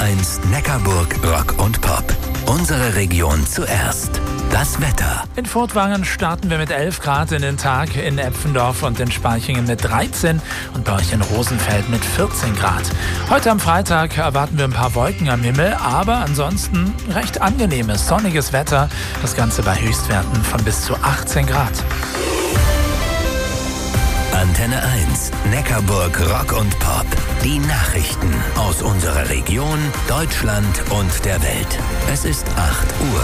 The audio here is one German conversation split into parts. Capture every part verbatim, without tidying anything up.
eins Neckarburg Rock und Pop. Unsere Region zuerst. Das Wetter. In Furtwangen starten wir mit elf Grad in den Tag, in Epfendorf und in Spaichingen mit dreizehn und bei euch in Rosenfeld mit vierzehn Grad. Heute am Freitag erwarten wir ein paar Wolken am Himmel, aber ansonsten recht angenehmes, sonniges Wetter. Das Ganze bei Höchstwerten von bis zu achtzehn Grad. Antenne eins, Neckarburg Rock und Pop. Die Nachrichten aus unserer Region, Deutschland und der Welt. Es ist acht Uhr.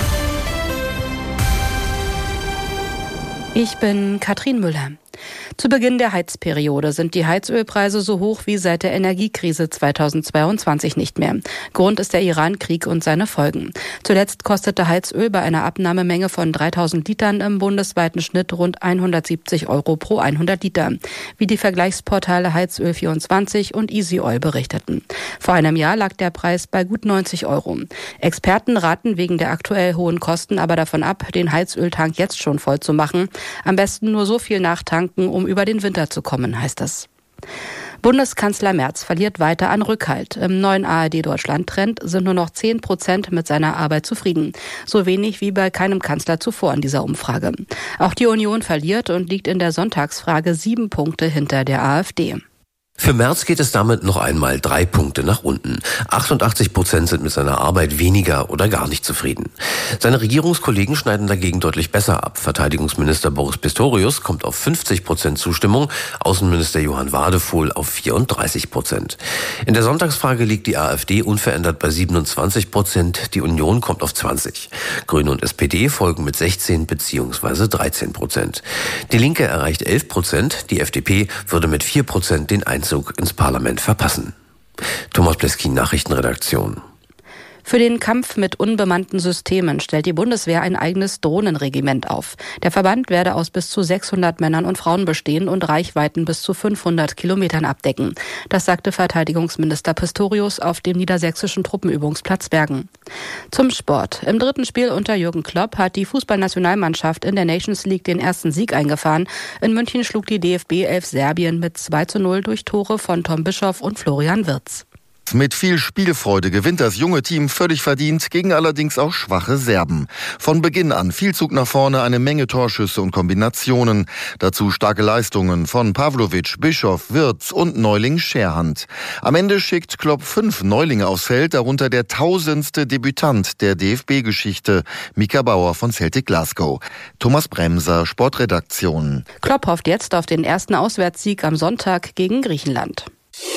Ich bin Katrin Müller. Zu Beginn der Heizperiode sind die Heizölpreise so hoch wie seit der Energiekrise zweitausendzweiundzwanzig nicht mehr. Grund ist der Iran-Krieg und seine Folgen. Zuletzt kostete Heizöl bei einer Abnahmemenge von dreitausend Litern im bundesweiten Schnitt rund hundertsiebzig Euro pro hundert Liter, wie die Vergleichsportale Heizöl vierundzwanzig und Easy Oil berichteten. Vor einem Jahr lag der Preis bei gut neunzig Euro. Experten raten wegen der aktuell hohen Kosten aber davon ab, den Heizöltank jetzt schon voll zu machen. Am besten nur so viel nachtanken, um über den Winter zu kommen, heißt es. Bundeskanzler Merz verliert weiter an Rückhalt. Im neuen A R D-Deutschland-Trend sind nur noch zehn Prozent mit seiner Arbeit zufrieden. So wenig wie bei keinem Kanzler zuvor in dieser Umfrage. Auch die Union verliert und liegt in der Sonntagsfrage sieben Punkte hinter der AfD. Für Merz geht es damit noch einmal drei Punkte nach unten. achtundachtzig Prozent sind mit seiner Arbeit weniger oder gar nicht zufrieden. Seine Regierungskollegen schneiden dagegen deutlich besser ab. Verteidigungsminister Boris Pistorius kommt auf fünfzig Prozent Zustimmung, Außenminister Johann Wadefuhl auf vierunddreißig Prozent. In der Sonntagsfrage liegt die AfD unverändert bei siebenundzwanzig Prozent, die Union kommt auf zwanzig. Grüne und S P D folgen mit sechzehn bzw. dreizehn Prozent. Die Linke erreicht elf Prozent, die F D P würde mit vier Prozent den Einzug ins Parlament verpassen. Thomas Pleskin, Nachrichtenredaktion. Für den Kampf mit unbemannten Systemen stellt die Bundeswehr ein eigenes Drohnenregiment auf. Der Verband werde aus bis zu sechshundert Männern und Frauen bestehen und Reichweiten bis zu fünfhundert Kilometern abdecken. Das sagte Verteidigungsminister Pistorius auf dem niedersächsischen Truppenübungsplatz Bergen. Zum Sport. Im dritten Spiel unter Jürgen Klopp hat die Fußballnationalmannschaft in der Nations League den ersten Sieg eingefahren. In München schlug die D F B elf Serbien mit zwei zu null durch Tore von Tom Bischoff und Florian Wirtz. Mit viel Spielfreude gewinnt das junge Team völlig verdient, gegen allerdings auch schwache Serben. Von Beginn an viel Zug nach vorne, eine Menge Torschüsse und Kombinationen. Dazu starke Leistungen von Pavlovic, Bischoff, Wirtz und Neuling Scherhand. Am Ende schickt Klopp fünf Neulinge aufs Feld, darunter der tausendste Debütant der D F B-Geschichte, Mika Bauer von Celtic Glasgow. Thomas Bremser, Sportredaktion. Klopp hofft jetzt auf den ersten Auswärtssieg am Sonntag gegen Griechenland.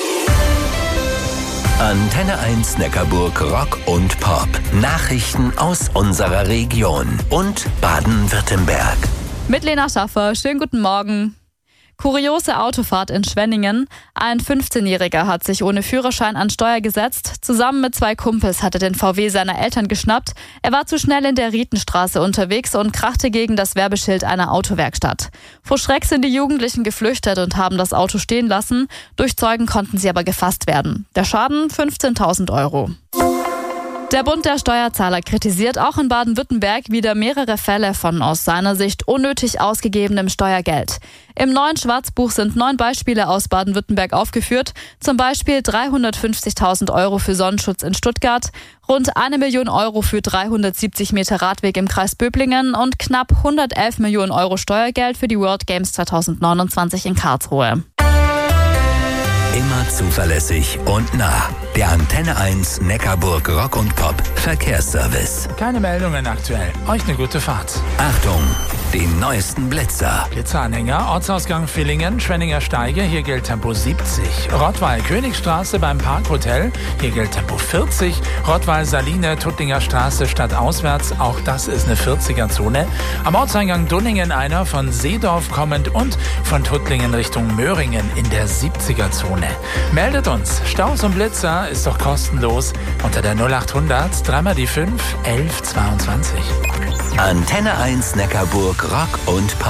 Antenne eins Neckarburg Rock und Pop. Nachrichten aus unserer Region und Baden-Württemberg. Mit Lena Schaffer, schönen guten Morgen. Kuriose Autofahrt in Schwenningen. Ein fünfzehnjähriger hat sich ohne Führerschein an Steuer gesetzt. Zusammen mit zwei Kumpels hatte den V W seiner Eltern geschnappt. Er war zu schnell in der Rietenstraße unterwegs und krachte gegen das Werbeschild einer Autowerkstatt. Vor Schreck sind die Jugendlichen geflüchtet und haben das Auto stehen lassen. Durch Zeugen konnten sie aber gefasst werden. Der Schaden fünfzehntausend Euro. Der Bund der Steuerzahler kritisiert auch in Baden-Württemberg wieder mehrere Fälle von aus seiner Sicht unnötig ausgegebenem Steuergeld. Im neuen Schwarzbuch sind neun Beispiele aus Baden-Württemberg aufgeführt, zum Beispiel dreihundertfünfzigtausend Euro für Sonnenschutz in Stuttgart, rund eine Million Euro für dreihundertsiebzig Meter Radweg im Kreis Böblingen und knapp hundertelf Millionen Euro Steuergeld für die World Games zweitausendneunundzwanzig in Karlsruhe. Immer zuverlässig und nah. Der Antenne eins Neckarburg Rock und Pop Verkehrsservice. Keine Meldungen aktuell. Euch eine gute Fahrt. Achtung, die neuesten Blitzer. Blitzeranhänger, Ortsausgang Villingen, Schwenninger Steige, hier gilt Tempo siebzig. Rottweil, Königstraße beim Parkhotel, hier gilt Tempo vierzig. Rottweil, Saline, Tuttlinger Straße stadtauswärts, auch das ist eine vierziger-Zone. Am Ortseingang Dunningen einer von Seedorf kommend und von Tuttlingen Richtung Möhringen in der siebziger-Zone. Meldet uns, Staus und Blitzer ist doch kostenlos unter der null achthundert dreimal die fünf elf zweiundzwanzig. Antenne eins Neckarburg Rock und Pop.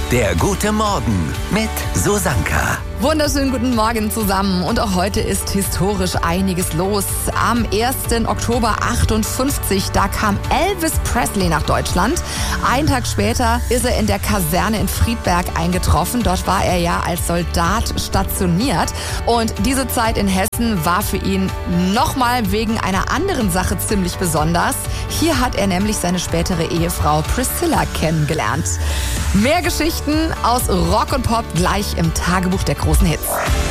Der gute Morgen mit Susanka. Wunderschönen guten Morgen zusammen. Und auch heute ist historisch einiges los. Am ersten Oktober achtundfünfzig, da kam Elvis Presley nach Deutschland. Einen Tag später ist er in der Kaserne in Friedberg eingetroffen. Dort war er ja als Soldat stationiert. Und diese Zeit in Hessen war für ihn nochmal wegen einer anderen Sache ziemlich besonders. Hier hat er nämlich seine spätere Ehefrau Priscilla kennengelernt. Mehr Geschichten aus Rock und Pop gleich im Tagebuch der großen Hits.